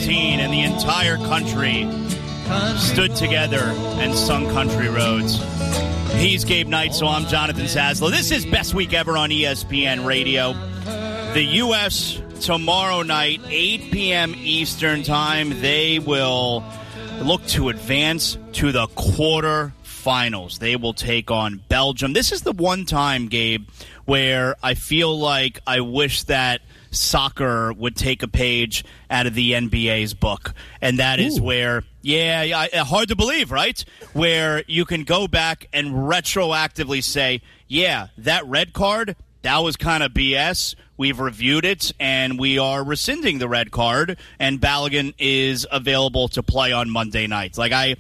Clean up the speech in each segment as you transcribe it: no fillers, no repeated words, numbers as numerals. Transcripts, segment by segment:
16, and the entire country stood together and sung Country Roads. He's Gabe Knight, so I'm Jonathan Zaslow. This is Best Week Ever on ESPN Radio. The U.S. tomorrow night, 8 p.m. Eastern Time, they will look to advance to the quarterfinals. They will take on Belgium. This is the one time, Gabe, where I feel like I wish that soccer would take a page out of the NBA's book. And that is where, hard to believe, right? Where you can go back and retroactively say, yeah, that red card, that was kind of BS. We've reviewed it, and we are rescinding the red card, and Balogun is available to play on Monday night. Like I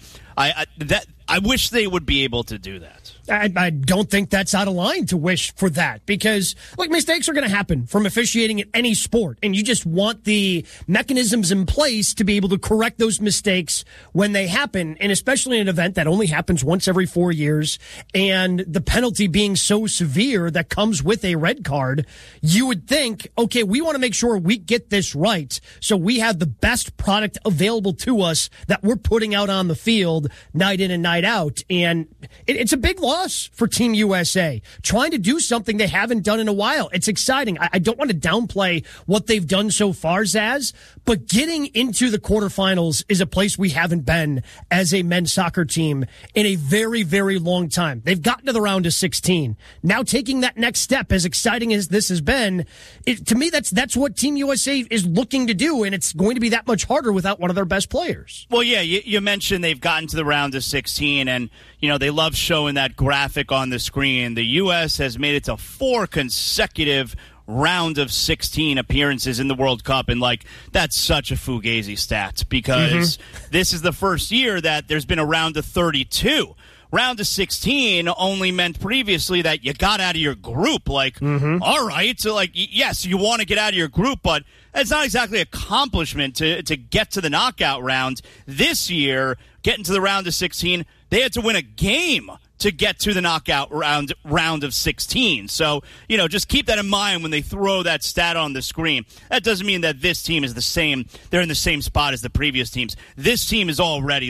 wish they would be able to do that. I don't think that's out of line to wish for that because, look, mistakes are going to happen from officiating in any sport, and you just want the mechanisms in place to be able to correct those mistakes when they happen, and especially in an event that only happens once every 4 years, and the penalty being so severe that comes with a red card, you would think, okay, we want to make sure we get this right so we have the best product available to us that we're putting out on the field night in and night out, and it's a big loss for Team USA, trying to do something they haven't done in a while. It's exciting. I don't want to downplay what they've done so far, Zaz, but getting into the quarterfinals is a place we haven't been as a men's soccer team in a very, very long time. They've gotten to the round of 16. Now taking that next step, as exciting as this has been, to me, that's what Team USA is looking to do, and it's going to be that much harder without one of their best players. Well, yeah, you mentioned they've gotten to the round of 16, and they love showing that graphic on the screen. The U.S. has made it to 4 consecutive round of 16 appearances in the World Cup, and that's such a fugazi stat because this is the first year that there's been a round of 32. Round of 16 only meant previously that you got out of your group. All right, so yes, you want to get out of your group, but it's not exactly an accomplishment to get to the knockout round. This year, getting to the round of 16, they had to win a game to get to the knockout round of 16. So, just keep that in mind when they throw that stat on the screen. That doesn't mean that this team is the same. They're in the same spot as the previous teams. This team is already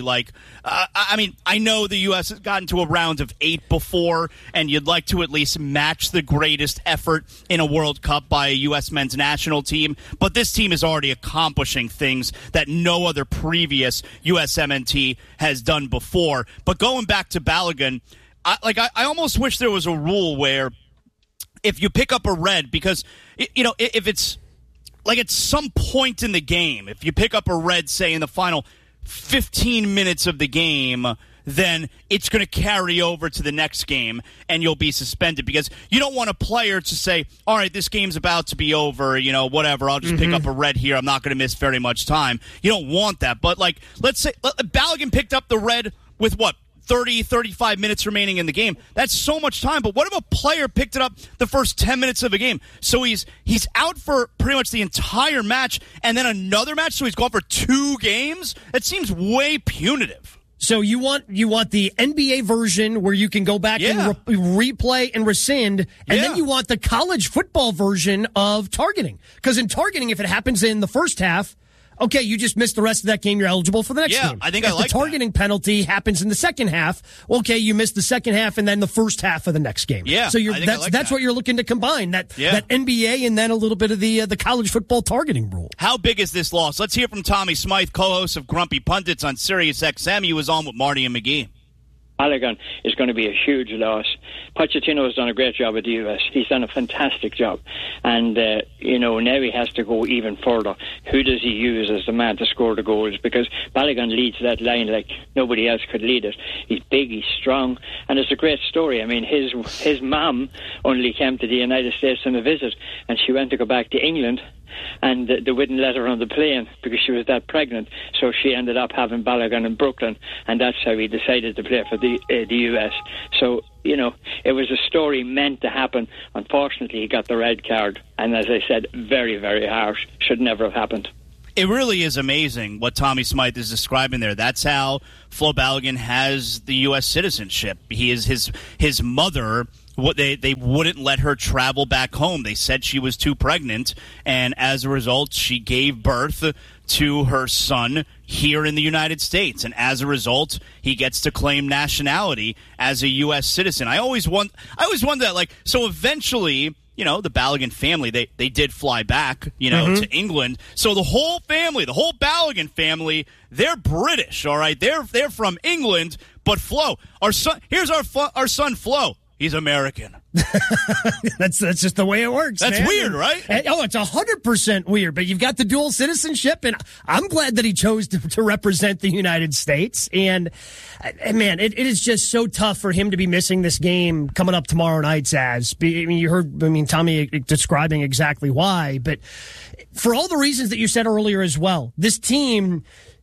I know the U.S. has gotten to a round of 8 before, and you'd like to at least match the greatest effort in a World Cup by a U.S. men's national team, but this team is already accomplishing things that no other previous USMNT has done before. But going back to Balogun, I almost wish there was a rule where if you pick up a red, because, if it's at some point in the game, if you pick up a red, say in the final 15 minutes of the game, then it's going to carry over to the next game and you'll be suspended because you don't want a player to say, all right, this game's about to be over, whatever, I'll just pick up a red here. I'm not going to miss very much time. You don't want that. But, let's say Balogun picked up the red with 30, 35 minutes remaining in the game. That's so much time. But what if a player picked it up the first 10 minutes of a game? So he's out for pretty much the entire match and then another match, so he's gone for 2 games? That seems way punitive. So you want the NBA version where you can go back and replay and rescind, and then you want the college football version of targeting. Because in targeting, if it happens in the first half, okay, you just missed the rest of that game, you're eligible for the next game. I think if the targeting penalty happens in the second half, okay, you missed the second half and then the first half of the next game. Yeah, so that's what you're looking to combine, that NBA and then a little bit of the college football targeting rule. How big is this loss? Let's hear from Tommy Smythe, co-host of Grumpy Pundits on Sirius XM. He was on with Marty and McGee. Balogun is going to be a huge loss. Pochettino has done a great job at the US. He's done a fantastic job. And, now he has to go even further. Who does he use as the man to score the goals? Because Balogun leads that line like nobody else could lead it. He's big, he's strong, and it's a great story. I mean, his mum only came to the United States on a visit, and she went to go back to England, and they wouldn't let her on the plane because she was that pregnant. So she ended up having Balogun in Brooklyn, and that's how he decided to play for the US. So, it was a story meant to happen. Unfortunately, he got the red card, and as I said, very, very harsh. Should never have happened. It really is amazing what Tommy Smythe is describing there. That's how Flo Balogun has the U.S. citizenship. He is his mother. They wouldn't let her travel back home. They said she was too pregnant, and as a result, she gave birth to her son here in the United States. And as a result, he gets to claim nationality as a U.S. citizen. I always wonder that, like, so eventually, you know, the Balogun family, they did fly back, you know, to England. So the whole family, the whole Balogun family, they're British, all right? They're from England, but Flo, here's our son Flo. He's American. That's just the way it works. That's man. weird, right? It's 100% weird, but you've got the dual citizenship, and I'm glad that he chose to represent the United States. And man, it is just so tough for him to be missing this game coming up tomorrow night, Zaz. You heard, Tommy describing exactly why, but for all the reasons that you said earlier as well, this team,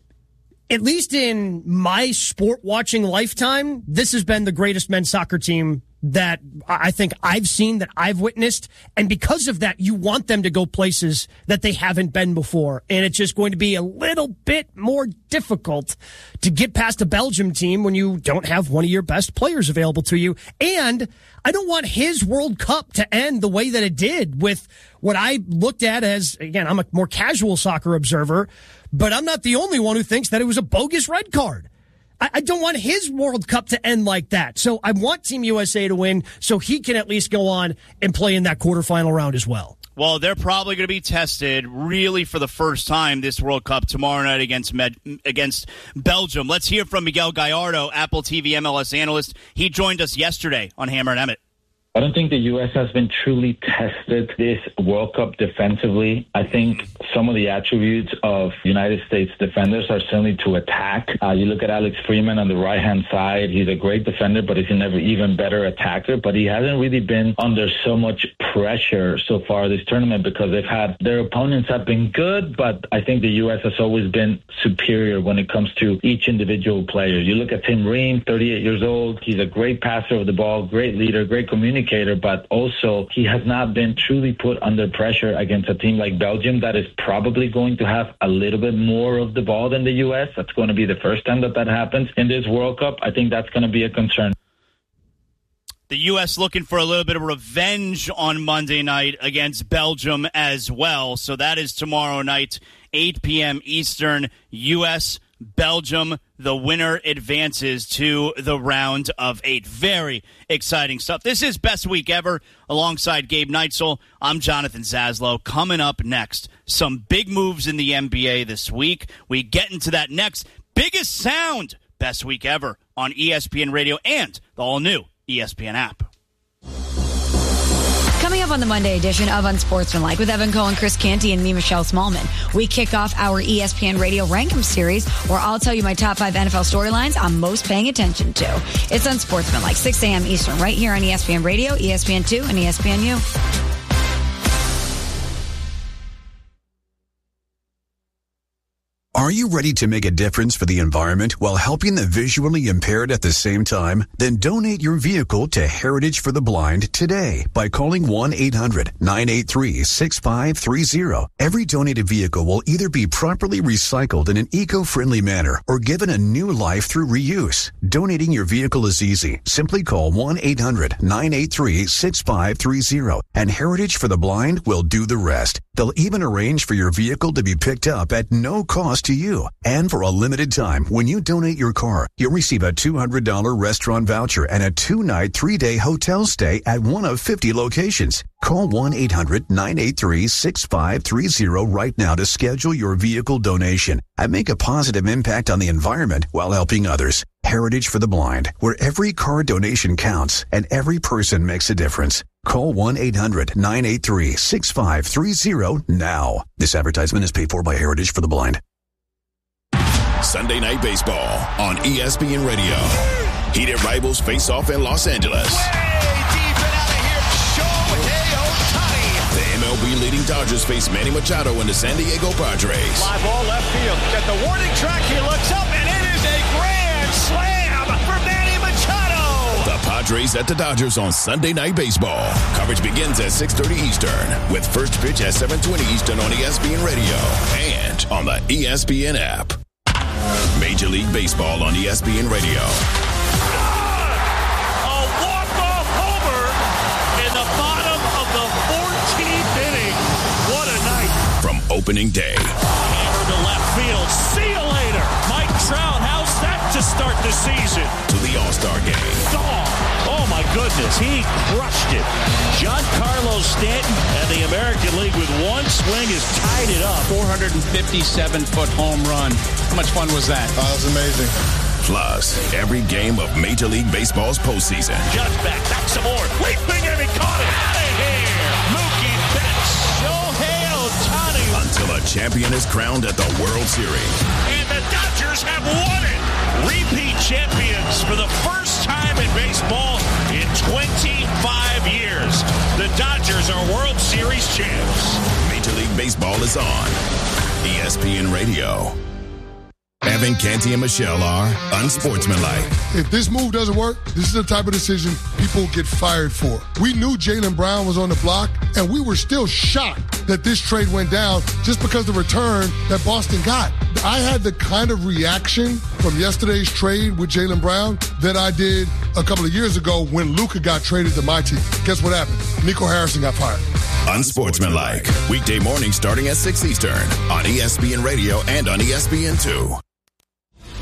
at least in my sport watching lifetime, this has been the greatest men's soccer team that I think I've seen, that I've witnessed. And because of that, you want them to go places that they haven't been before. And it's just going to be a little bit more difficult to get past a Belgium team when you don't have one of your best players available to you. And I don't want his World Cup to end the way that it did, with what I looked at as, again, I'm a more casual soccer observer, but I'm not the only one who thinks that it was a bogus red card. I don't want his World Cup to end like that. So I want Team USA to win so he can at least go on and play in that quarterfinal round as well. Well, they're probably going to be tested really for the first time this World Cup tomorrow night against Belgium. Let's hear from Miguel Gallardo, Apple TV MLS analyst. He joined us yesterday on Hammer and Emmett. I don't think the U.S. has been truly tested this World Cup defensively. I think some of the attributes of United States defenders are certainly to attack. You look at Alex Freeman on the right-hand side. He's a great defender, but he's an even better attacker. But he hasn't really been under so much pressure so far this tournament because their opponents have been good, but I think the U.S. has always been superior when it comes to each individual player. You look at Tim Ream, 38 years old. He's a great passer of the ball, great leader, great communicator, but also he has not been truly put under pressure against a team like Belgium that is probably going to have a little bit more of the ball than the U.S. That's going to be the first time that happens in this World Cup. I think that's going to be a concern. The U.S. looking for a little bit of revenge on Monday night against Belgium as well. So that is tomorrow night, 8 p.m. Eastern, U.S. Belgium. The winner advances to the round of 8. Very exciting stuff. This is Best Week Ever alongside Gabe Neitzel. I'm Jonathan Zaslow. Coming up next, some big moves in the NBA this week. We get into that next. Biggest sound, Best Week Ever on ESPN Radio and the all-new ESPN app. Coming up on the Monday edition of Unsportsmanlike with Evan Cohen, Chris Canty, and me, Michelle Smallman, we kick off our ESPN Radio Rankum series, where I'll tell you my top 5 NFL storylines I'm most paying attention to. It's Unsportsmanlike, 6 a.m. Eastern, right here on ESPN Radio, ESPN2, and ESPNU. Are you ready to make a difference for the environment while helping the visually impaired at the same time? Then donate your vehicle to Heritage for the Blind today by calling 1-800-983-6530. Every donated vehicle will either be properly recycled in an eco-friendly manner or given a new life through reuse. Donating your vehicle is easy. Simply call 1-800-983-6530 and Heritage for the Blind will do the rest. They'll even arrange for your vehicle to be picked up at no cost to you. And for a limited time, when you donate your car, you'll receive a $200 restaurant voucher and a 2-night, 3-day hotel stay at one of 50 locations. Call 1-800-983-6530 right now to schedule your vehicle donation and make a positive impact on the environment while helping others. Heritage for the Blind, where every car donation counts and every person makes a difference. Call 1-800-983-6530 now. This advertisement is paid for by Heritage for the Blind. Sunday Night Baseball on ESPN Radio. Heated rivals face off in Los Angeles. Way deep and out of here, Shohei Ohtani. The MLB leading Dodgers face Manny Machado and the San Diego Padres. Fly ball left field. At the warning track, he looks up, and it is a grand slam for Manny Machado. The Padres at the Dodgers on Sunday Night Baseball. Coverage begins at 6:30 Eastern with first pitch at 7:20 Eastern on ESPN Radio and on the ESPN app. Major League Baseball on ESPN Radio. A walk-off homer in the bottom of the 14th inning. What a night. From opening day. Hammer to left field. See you later. Mike Trout, how's that to start the season? To the All-Star game. Oh my goodness, he crushed it. Giancarlo Stanton and the American League with one swing has tied it up. 457-foot home run. How much fun was that? That was amazing. Plus, every game of Major League Baseball's postseason. Just back some more. Leaping and he caught it. Out of here. Mookie Betts. Shohei Ohtani. Until a champion is crowned at the World Series. And the Dodgers have won it. Repeat champions for the first time in baseball in 25 years. The Dodgers are World Series champs. Major League Baseball is on ESPN Radio. Evan Canty and Michelle are unsportsmanlike. If this move doesn't work, this is the type of decision people get fired for. We knew Jaylen Brown was on the block, and we were still shocked that this trade went down just because of the return that Boston got. I had the kind of reaction from yesterday's trade with Jaylen Brown that I did a couple of years ago when Luka got traded to my team. Guess what happened? Nico Harrison got fired. Unsportsmanlike. Weekday morning starting at 6 Eastern on ESPN Radio and on ESPN2.